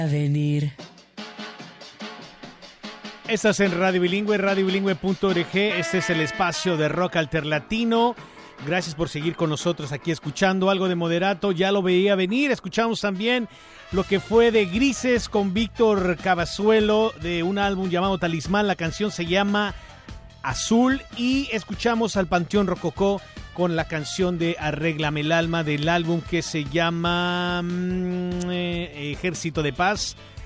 A venir. Estás en Radio Bilingüe, radiobilingüe.org. Este es el espacio de rock alterlatino. Gracias por seguir con nosotros aquí escuchando algo de Moderato. Ya lo veía venir. Escuchamos también lo que fue de Grises con Víctor Cavazuelo de un álbum llamado Talismán. La canción se llama Azul. Y escuchamos al Panteón Rococó con la canción de Arréglame el alma del álbum que se llama Ejército de Paz.